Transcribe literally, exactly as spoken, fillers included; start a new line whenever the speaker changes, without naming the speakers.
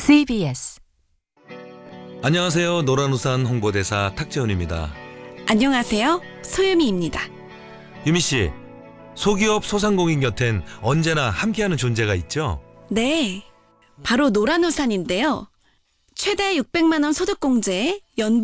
씨비에스.
안녕하세요. 노란우산 홍보대사 탁재훈입니다.
안녕하세요. 소유미입니다.
유미 씨, 소기업 소상공인 곁엔 언제나 함께하는 존재가 있죠?
네, 바로 노란우산인데요. 최대 육백만 원 소득공제에 연봉